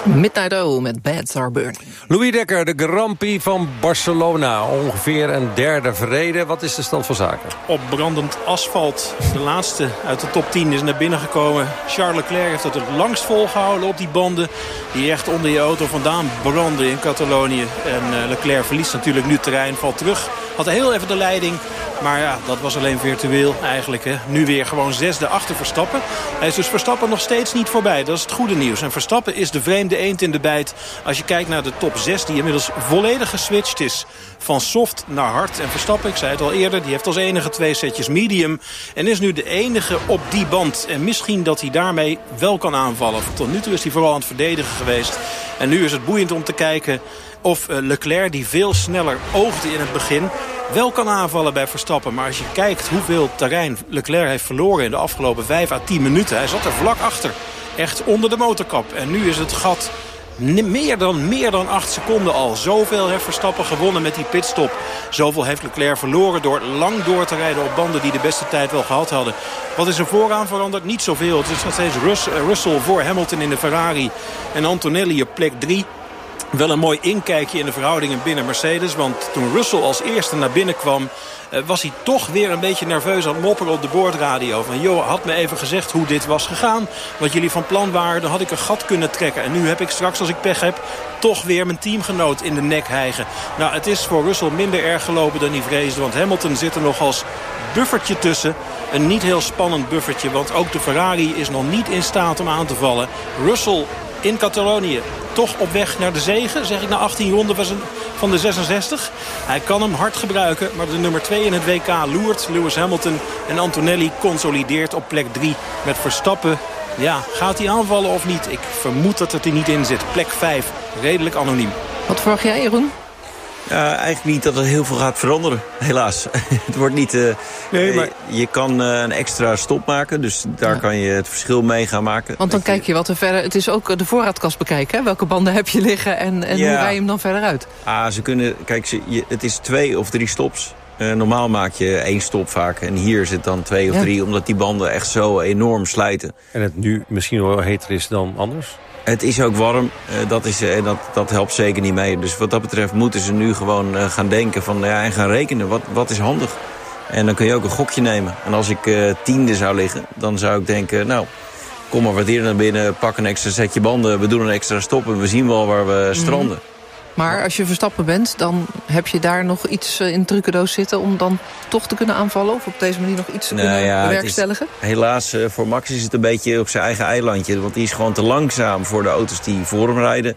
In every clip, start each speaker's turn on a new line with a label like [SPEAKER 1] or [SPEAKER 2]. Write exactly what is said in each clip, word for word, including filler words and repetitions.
[SPEAKER 1] Midnight Oil met Beds Are Burning.
[SPEAKER 2] Louis Dekker, de Grand Prix van Barcelona. Ongeveer een derde verreden. Wat is de stand van zaken?
[SPEAKER 3] Op brandend asfalt. De laatste uit de top tien is naar binnen gekomen. Charles Leclerc heeft het het langst volgehouden op die banden. Die echt onder je auto vandaan branden in Catalonië. En uh, Leclerc verliest natuurlijk nu terrein, valt terug. Had heel even de leiding. Maar ja, dat was alleen virtueel eigenlijk. Hè. Nu weer gewoon zesde achter Verstappen. Hij is dus Verstappen nog steeds niet voorbij. Dat is het goede nieuws. En Verstappen is de vreemde eend in de bijt. Als je kijkt naar de top zes die inmiddels volledig geswitcht is. Van soft naar hard. En Verstappen, ik zei het al eerder, die heeft als enige twee setjes medium. En is nu de enige op die band. En misschien dat hij daarmee wel kan aanvallen. Tot nu toe is hij vooral aan het verdedigen geweest. En nu is het boeiend om te kijken of Leclerc, die veel sneller oogde in het begin, wel kan aanvallen bij Verstappen. Maar als je kijkt hoeveel terrein Leclerc heeft verloren in de afgelopen vijf à tien minuten. Hij zat er vlak achter. Echt onder de motorkap. En nu is het gat meer dan, meer dan acht seconden al. Zoveel heeft Verstappen gewonnen met die pitstop. Zoveel heeft Leclerc verloren door lang door te rijden op banden die de beste tijd wel gehad hadden. Wat is er vooraan veranderd? Niet zoveel. Het is nog steeds Russell voor Hamilton in de Ferrari. En Antonelli op plek drie. Wel een mooi inkijkje in de verhoudingen binnen Mercedes. Want toen Russell als eerste naar binnen kwam, Uh, was hij toch weer een beetje nerveus aan het mopperen op de boordradio. Van joh, had me even gezegd hoe dit was gegaan. Wat jullie van plan waren, dan had ik een gat kunnen trekken. En nu heb ik straks, als ik pech heb, toch weer mijn teamgenoot in de nek hijgen. Nou, het is voor Russell minder erg gelopen dan hij vreesde. Want Hamilton zit er nog als buffertje tussen. Een niet heel spannend buffertje. Want ook de Ferrari is nog niet in staat om aan te vallen. Russell in Catalonië toch op weg naar de zege, zeg ik na achttien ronden van de zesenzestig. Hij kan hem hard gebruiken, maar de nummer twee in het W K loert. Lewis Hamilton en Antonelli consolideert op plek drie met Verstappen. Ja, gaat hij aanvallen of niet? Ik vermoed dat het er niet in zit. Plek vijf, redelijk anoniem.
[SPEAKER 1] Wat verwacht jij, Jeroen?
[SPEAKER 4] Ja, eigenlijk niet dat er heel veel gaat veranderen, helaas. Het wordt niet... Uh, nee, maar je kan uh, een extra stop maken, dus daar ja. kan je het verschil mee gaan maken.
[SPEAKER 1] Want dan kijk je wat er verder... Het is ook de voorraadkast bekijken, hè? Welke banden heb je liggen en, en ja. hoe rij je hem dan verder uit?
[SPEAKER 4] Ah, ze kunnen... Kijk, ze, je, het is twee of drie stops. Uh, normaal maak je één stop vaak en hier zit dan twee of ja. drie, omdat die banden echt zo enorm slijten.
[SPEAKER 2] En het nu misschien wel heter is dan anders?
[SPEAKER 4] Het is ook warm, uh, dat, is, uh, dat, dat helpt zeker niet mee. Dus wat dat betreft moeten ze nu gewoon uh, gaan denken van, ja, en gaan rekenen. Wat, wat is handig? En dan kun je ook een gokje nemen. En als ik uh, tiende zou liggen, dan zou ik denken, nou, kom maar wat eerder naar binnen, pak een extra setje banden, we doen een extra stop en we zien wel waar we stranden. Mm-hmm.
[SPEAKER 1] Maar als je Verstappen bent, dan heb je daar nog iets in de trucendoos zitten om dan toch te kunnen aanvallen? Of op deze manier nog iets te nou, kunnen ja, bewerkstelligen?
[SPEAKER 4] Is, helaas, voor Max is het een beetje op zijn eigen eilandje. Want die is gewoon te langzaam voor de auto's die voor hem rijden.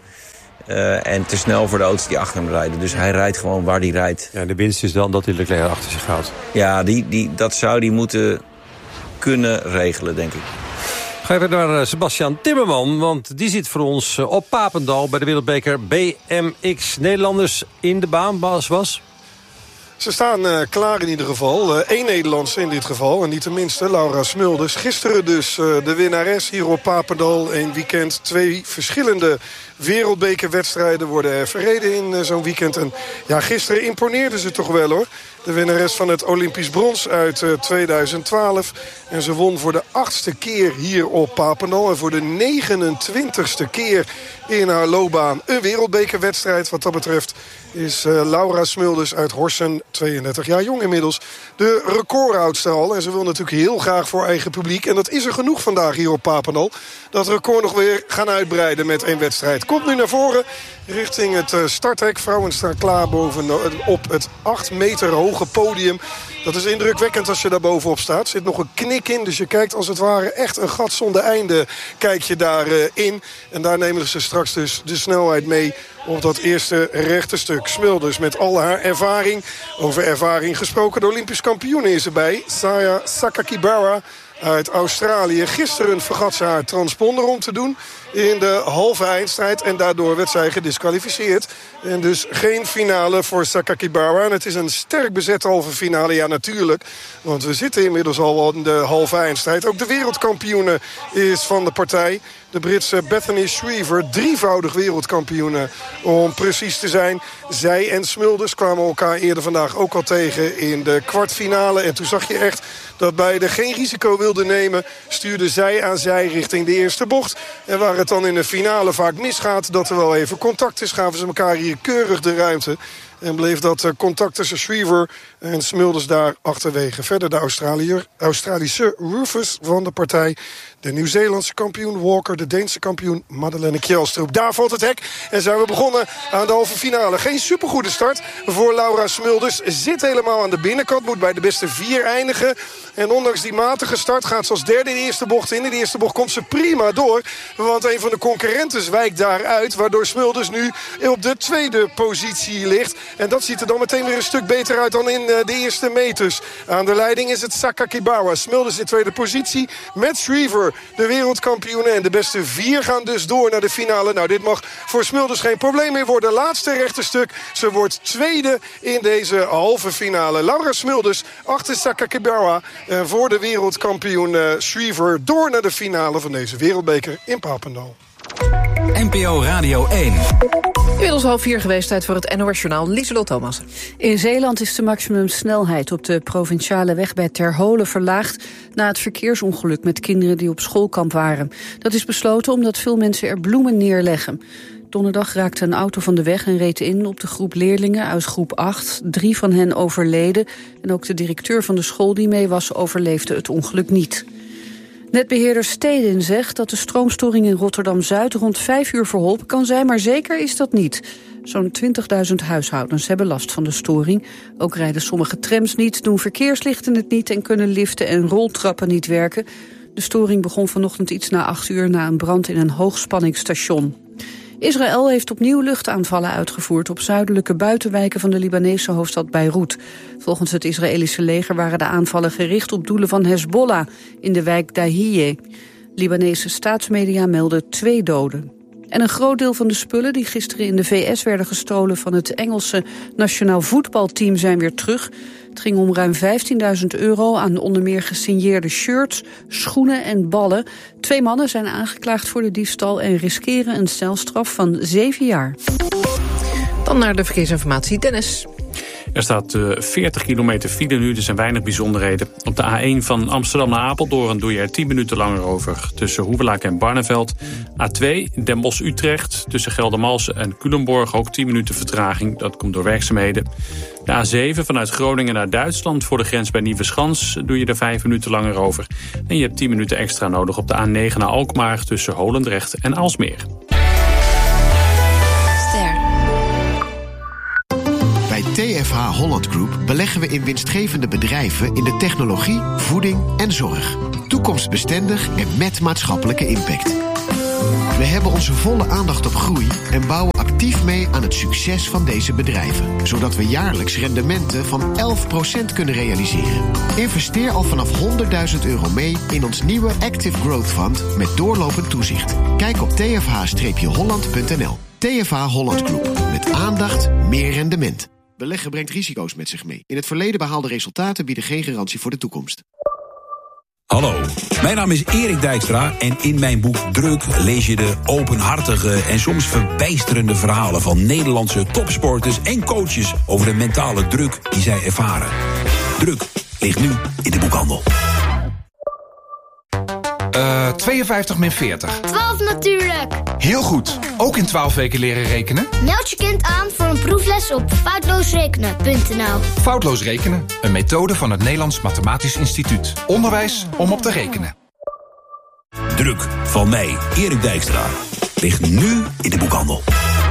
[SPEAKER 4] Uh, en te snel voor de auto's die achter hem rijden. Dus hij rijdt gewoon waar hij rijdt.
[SPEAKER 2] Ja, de winst is dan dat hij Leclerc achter zich houdt.
[SPEAKER 4] Ja, die, die, dat zou hij moeten kunnen regelen, denk ik.
[SPEAKER 2] Ga even naar Sebastian Timmerman, want die zit voor ons op Papendal bij de Wereldbeker B M X. Nederlanders in de baan, Bas was?
[SPEAKER 5] Ze staan uh, klaar in ieder geval. Eén uh, Nederlandse in dit geval. En niet de minste, Laura Smulders. Gisteren dus uh, de winnares hier op Papendal. Een weekend, twee verschillende wereldbekerwedstrijden worden er verreden in uh, zo'n weekend. En ja, gisteren imponeerde ze toch wel, hoor. De winnares van het Olympisch brons uit uh, tweeduizend twaalf. En ze won voor de achtste keer hier op Papendal. En voor de negenentwintigste keer in haar loopbaan een wereldbekerwedstrijd. Wat dat betreft is uh, Laura Smulders uit Horsen, tweeëndertig jaar jong inmiddels, de recordhoudster al. En ze wil natuurlijk heel graag voor eigen publiek. En dat is er genoeg vandaag hier op Papendal. Dat record nog weer gaan uitbreiden met één wedstrijd. Komt nu naar voren richting het starthek. Vrouwen staan klaar boven op het acht meter hoge podium. Dat is indrukwekkend als je daar bovenop staat. Er zit nog een knik in, dus je kijkt als het ware echt een gat zonder einde. Kijk je daarin. Uh, en daar nemen ze straks dus de snelheid mee op dat eerste rechte stuk. Smulders met al haar ervaring. Over ervaring gesproken, de Olympisch kampioen is erbij. Saya Sakakibara uit Australië. Gisteren vergat ze haar transponder om te doen in de halve eindstrijd. En daardoor werd zij gedisqualificeerd. En dus geen finale voor Sakakibara. En het is een sterk bezette halve finale. Ja, natuurlijk. Want we zitten inmiddels al in de halve eindstrijd. Ook de wereldkampioene is van de partij. De Britse Bethany Shriver, drievoudig wereldkampioene om precies te zijn. Zij en Smulders kwamen elkaar eerder vandaag ook al tegen in de kwartfinale. En toen zag je echt dat beide geen risico wilden wilde nemen, stuurde zij aan zij richting de eerste bocht. En waar het dan in de finale vaak misgaat, dat er wel even contact is, gaven ze elkaar hier keurig de ruimte. En bleef dat contact tussen Shriver en Smulders daar achterwege. Verder de Australiër, Australische Rufus van de partij. De Nieuw-Zeelandse kampioen Walker. De Deense kampioen Madeleine Kjelstroep. Daar valt het hek. En zijn we begonnen aan de halve finale. Geen supergoede start voor Laura Smulders. Zit helemaal aan de binnenkant. Moet bij de beste vier eindigen. En ondanks die matige start gaat ze als derde in de eerste bocht in. In de eerste bocht komt ze prima door. Want een van de concurrenten wijkt daaruit. Waardoor Smulders nu op de tweede positie ligt. En dat ziet er dan meteen weer een stuk beter uit dan in de eerste meters. Aan de leiding is het Sakakibawa. Smulders in tweede positie met Shriver, de wereldkampioen. En de beste vier gaan dus door naar de finale. Nou, dit mag voor Smulders geen probleem meer worden. Laatste rechterstuk. Ze wordt tweede in deze halve finale. Laura Smulders achter Sakakibawa. En voor de wereldkampioen uh, Shriver door naar de finale van deze wereldbeker in Papendal.
[SPEAKER 6] N P O Radio één.
[SPEAKER 1] Inmiddels half vier geweest, tijd voor het N O S-journaal. Lieselot Thomas.
[SPEAKER 7] In Zeeland is de maximumsnelheid op de provinciale weg bij Terholen verlaagd na het verkeersongeluk met kinderen die op schoolkamp waren. Dat is besloten omdat veel mensen er bloemen neerleggen. Donderdag raakte een auto van de weg en reed in op de groep leerlingen uit groep acht. Drie van hen overleden en ook de directeur van de school die mee was overleefde het ongeluk niet. Netbeheerder Stedin zegt dat de stroomstoring in Rotterdam-Zuid rond vijf uur verholpen kan zijn, maar zeker is dat niet. Zo'n twintigduizend huishoudens hebben last van de storing. Ook rijden sommige trams niet, doen verkeerslichten het niet en kunnen liften en roltrappen niet werken. De storing begon vanochtend iets na acht uur na een brand in een hoogspanningsstation. Israël heeft opnieuw luchtaanvallen uitgevoerd op zuidelijke buitenwijken van de Libanese hoofdstad Beirut. Volgens het Israëlische leger waren de aanvallen gericht op doelen van Hezbollah in de wijk Dahiyeh. Libanese staatsmedia melden twee doden. En een groot deel van de spullen die gisteren in de V S werden gestolen van het Engelse nationaal voetbalteam zijn weer terug. Het ging om ruim vijftienduizend euro aan onder meer gesigneerde shirts, schoenen en ballen. Twee mannen zijn aangeklaagd voor de diefstal en riskeren een celstraf van zeven jaar.
[SPEAKER 1] Dan naar de verkeersinformatie. Dennis.
[SPEAKER 8] Er staat uh, veertig kilometer file nu, er zijn weinig bijzonderheden. Op de A één van Amsterdam naar Apeldoorn doe je er tien minuten langer over. Tussen Hoevelaak en Barneveld. A twee Den Bosch-Utrecht. Tussen Geldermalsen en Culemborg ook tien minuten vertraging. Dat komt door werkzaamheden. De A zeven vanuit Groningen naar Duitsland voor de grens bij Nieuweschans doe je er vijf minuten langer over. En je hebt tien minuten extra nodig op de A negen naar Alkmaar tussen Holendrecht en Aalsmeer.
[SPEAKER 9] Bij T F H Holland Group beleggen we in winstgevende bedrijven in de technologie, voeding en zorg. Toekomstbestendig en met maatschappelijke impact. We hebben onze volle aandacht op groei en bouwen actief mee aan het succes van deze bedrijven. Zodat we jaarlijks rendementen van elf procent kunnen realiseren. Investeer al vanaf honderdduizend euro mee in ons nieuwe Active Growth Fund met doorlopend toezicht. Kijk op t f h holland punt n l. T F H Holland Group. Met aandacht meer rendement. Beleggen brengt risico's met zich mee. In het verleden behaalde resultaten bieden geen garantie voor de toekomst.
[SPEAKER 6] Hallo, mijn naam is Erik Dijkstra en in mijn boek Druk lees je de openhartige en soms verbijsterende verhalen van Nederlandse topsporters en coaches over de mentale druk die zij ervaren. Druk ligt nu in de boekhandel.
[SPEAKER 10] Uh, tweeënvijftig min veertig.
[SPEAKER 11] twaalf natuurlijk.
[SPEAKER 10] Heel goed. Ook in twaalf weken leren rekenen?
[SPEAKER 11] Meld je kind aan voor een proefles op foutloosrekenen punt n l.
[SPEAKER 10] Foutloos rekenen, een methode van het Nederlands Mathematisch Instituut. Onderwijs om op te rekenen.
[SPEAKER 6] Druk van mij, Erik Dijkstra, ligt nu in de boekhandel.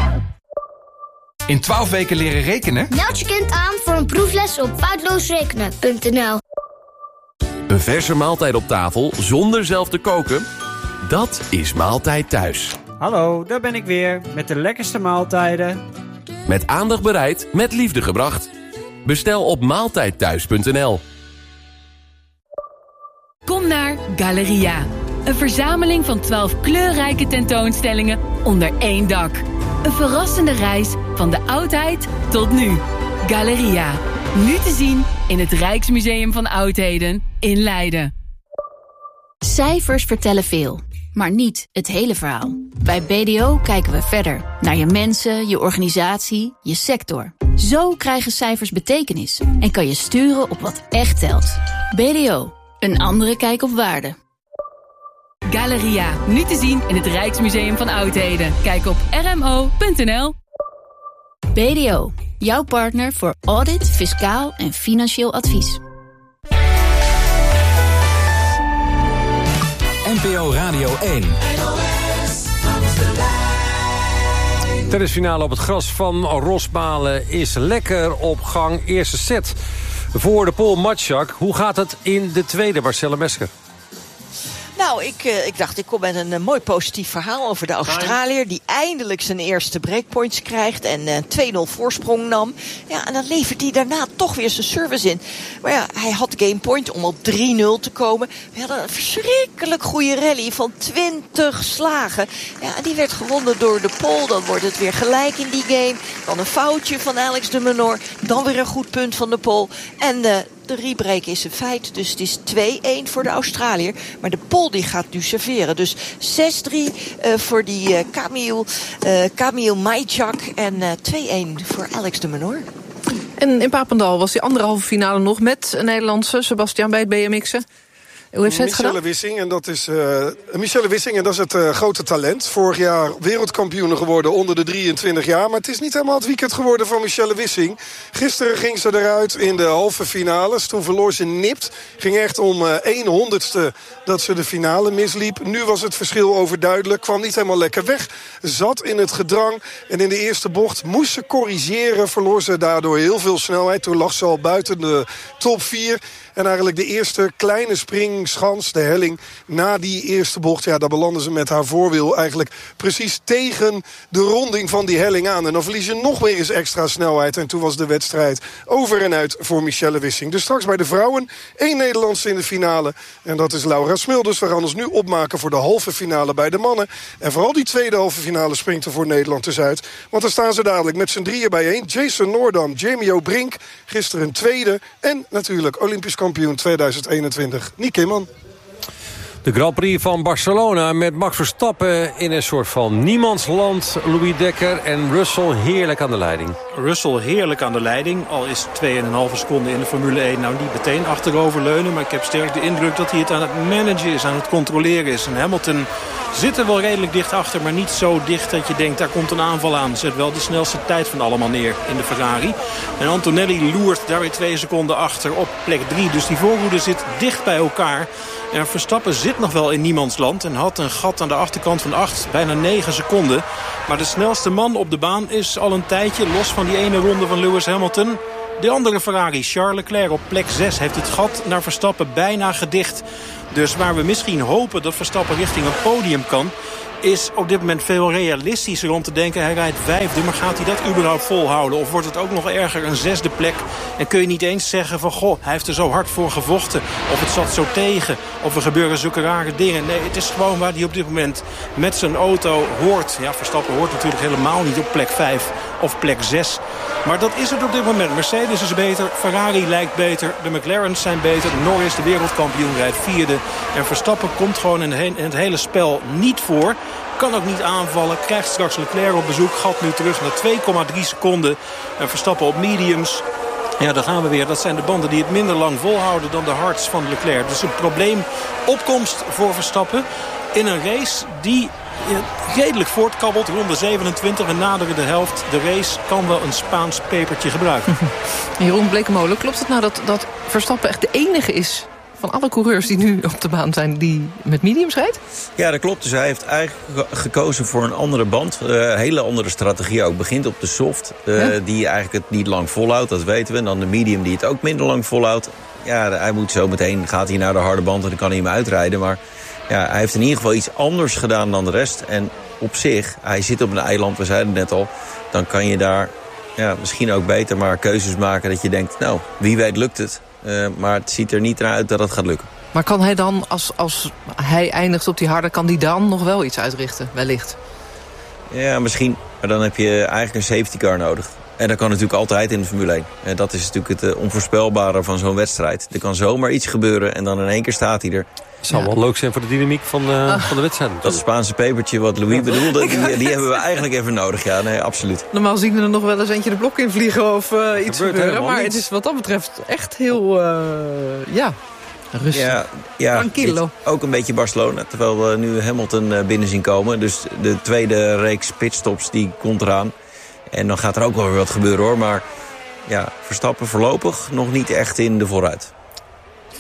[SPEAKER 10] In twaalf weken leren rekenen?
[SPEAKER 11] Meld je kind aan voor een proefles op foutloosrekenen punt n l.
[SPEAKER 12] Een verse maaltijd op tafel zonder zelf te koken? Dat is Maaltijd Thuis.
[SPEAKER 13] Hallo, daar ben ik weer met de lekkerste maaltijden.
[SPEAKER 12] Met aandacht bereid, met liefde gebracht. Bestel op maaltijdthuis punt n l.
[SPEAKER 14] Kom naar Galeria. Een verzameling van twaalf kleurrijke tentoonstellingen onder één dak. Een verrassende reis van de oudheid tot nu. Galeria. Nu te zien in het Rijksmuseum van Oudheden in Leiden.
[SPEAKER 15] Cijfers vertellen veel, maar niet het hele verhaal. Bij B D O kijken we verder naar je mensen, je organisatie, je sector. Zo krijgen cijfers betekenis en kan je sturen op wat echt telt. B D O, Een andere kijk op waarde.
[SPEAKER 14] Galeria, nu te zien in het Rijksmuseum van Oudheden. Kijk op r m o punt n l.
[SPEAKER 15] B D O, jouw partner voor audit, fiscaal en financieel advies.
[SPEAKER 10] N P O Radio één.
[SPEAKER 2] Tennisfinale op het gras van Rosmalen is lekker op gang. Eerste set voor de Pool Matjak. Hoe gaat het in de tweede, Marcella Mesker?
[SPEAKER 16] Nou, ik, uh, ik dacht, ik kom met een uh, mooi positief verhaal over de Australiër... die eindelijk zijn eerste breakpoints krijgt en uh, twee nul voorsprong nam. Ja, en dan levert hij daarna toch weer zijn service in. Maar ja, hij had gamepoint om op drie nul te komen. We hadden een verschrikkelijk goede rally van twintig slagen. Ja, en die werd gewonnen door de Pool. Dan wordt het weer gelijk in die game. Dan een foutje van Alex de Minaur. Dan weer een goed punt van de Pool. En uh, de rebreak is een feit. Dus het is twee-een voor de Australiër. Maar de Pool die gaat nu serveren. Dus zes drie uh, voor die uh, Kamil, uh, Kamil Majchak. En uh, twee-een voor Alex de Minaur.
[SPEAKER 1] En in Papendal was die andere halve finale nog met een Nederlandse, Sebastian, bij het B M X'en. Hoe heeft zij het gedaan?
[SPEAKER 5] Michelle Wissing, en dat is, uh, Michelle Wissing, en dat is het uh, grote talent. Vorig jaar wereldkampioene geworden onder de drieëntwintig jaar. Maar het is niet helemaal het weekend geworden van Michelle Wissing. Gisteren ging ze eruit in de halve finales. Toen verloor ze nipt. Ging echt om uh, één honderdste dat ze de finale misliep. Nu was het verschil overduidelijk. Kwam niet helemaal lekker weg. Zat in het gedrang. En in de eerste bocht moest ze corrigeren. Verloor ze daardoor heel veel snelheid. Toen lag ze al buiten de top vier. En eigenlijk de eerste kleine springschans, de helling, na die eerste bocht, ja, daar belandde ze met haar voorwiel eigenlijk precies tegen de ronding van die helling aan. En dan verlies je nog weer eens extra snelheid. En toen was de wedstrijd over en uit voor Michelle Wissing. Dus straks bij de vrouwen één Nederlandse in de finale. En dat is Laura Smulders. We gaan ons nu opmaken voor de halve finale bij de mannen. En vooral die tweede halve finale springt er voor Nederland dus uit. Want dan staan ze dadelijk met z'n drieën bijeen. Jason Noordam, Jamie O'Brink, gisteren een tweede. En natuurlijk Olympisch kampioen tweeduizend eenentwintig, Nick Kimman.
[SPEAKER 2] De Grand Prix van Barcelona met Max Verstappen in een soort van niemandsland. Louis Dekker en Russell heerlijk aan de leiding.
[SPEAKER 3] Russell heerlijk aan de leiding. Al is twee komma vijf seconden in de Formule één nou niet meteen achteroverleunen. Maar ik heb sterk de indruk dat hij het aan het managen is, aan het controleren is. En Hamilton zit er wel redelijk dicht achter, maar niet zo dicht dat je denkt, daar komt een aanval aan. Zet wel de snelste tijd van allemaal neer in de Ferrari. En Antonelli loert daar weer twee seconden achter op plek drie. Dus die voorhoede zit dicht bij elkaar. En Verstappen zit nog wel in niemandsland en had een gat aan de achterkant van acht, bijna negen seconden. Maar de snelste man op de baan is al een tijdje, los van die ene ronde van Lewis Hamilton. De andere Ferrari, Charles Leclerc, op plek zes, heeft het gat naar Verstappen bijna gedicht. Dus waar we misschien hopen dat Verstappen richting een podium kan, is op dit moment veel realistischer om te denken, hij rijdt vijfde, maar gaat hij dat überhaupt volhouden? Of wordt het ook nog erger, een zesde plek? En kun je niet eens zeggen van, goh, hij heeft er zo hard voor gevochten. Of het zat zo tegen. Of er gebeuren zulke rare dingen. Nee, het is gewoon waar hij op dit moment met zijn auto hoort. Ja, Verstappen hoort natuurlijk helemaal niet op plek vijf of plek zes. Maar dat is het op dit moment. Mercedes is beter, Ferrari lijkt beter, de McLaren's zijn beter. Norris, de wereldkampioen, rijdt vierde. En Verstappen komt gewoon in het hele spel niet voor. Kan ook niet aanvallen. Krijgt straks Leclerc op bezoek. Gat nu terug naar twee komma drie seconden. En Verstappen op mediums. Ja, daar gaan we weer. Dat zijn de banden die het minder lang volhouden dan de hards van Leclerc. Dus een probleem opkomst voor Verstappen in een race die redelijk voortkabbelt. Ronde zevenentwintig en naderen de helft. De race kan wel een Spaans pepertje gebruiken.
[SPEAKER 1] Jeroen Blekemolen, klopt het nou dat, dat Verstappen echt de enige is van alle coureurs die nu op de baan zijn die met mediums rijdt?
[SPEAKER 4] Ja, dat klopt. Dus hij heeft eigenlijk gekozen voor een andere band. Een uh, hele andere strategie ook. Begint op de soft, uh, ja? die eigenlijk het niet lang volhoudt, dat weten we. En dan de medium die het ook minder lang volhoudt. Ja, hij moet zo meteen, gaat hij naar de harde band en dan kan hij hem uitrijden. Maar ja, hij heeft in ieder geval iets anders gedaan dan de rest. En op zich, hij zit op een eiland, we zeiden het net al. Dan kan je daar ja, misschien ook beter maar keuzes maken dat je denkt, nou, wie weet lukt het. Uh, maar het ziet er niet naar uit dat het gaat lukken.
[SPEAKER 1] Maar kan hij dan, als, als hij eindigt op die harde, kan hij dan nog wel iets uitrichten, wellicht?
[SPEAKER 4] Ja, misschien. Maar dan heb je eigenlijk een safety car nodig. En dat kan natuurlijk altijd in de Formule één. En dat is natuurlijk het uh, onvoorspelbare van zo'n wedstrijd. Er kan zomaar iets gebeuren en dan in één keer staat hij er.
[SPEAKER 2] Het zou ja. wel leuk zijn voor de dynamiek van, uh, ah. van de wedstrijd.
[SPEAKER 4] Dat Spaanse pepertje wat Louis bedoelde, die, die hebben we eigenlijk even nodig. Ja, nee, absoluut.
[SPEAKER 1] Normaal zien we er nog wel eens eentje de blok in vliegen of uh, iets gebeuren. Maar niets. Het is wat dat betreft echt heel, uh, ja... Rustig.
[SPEAKER 4] Ja, ja
[SPEAKER 1] Tranquilo.
[SPEAKER 4] Ook een beetje Barcelona. Terwijl we nu Hamilton binnen zien komen. Dus de tweede reeks pitstops die komt eraan. En dan gaat er ook wel weer wat gebeuren hoor. Maar ja, Verstappen voorlopig nog niet echt in de vooruit.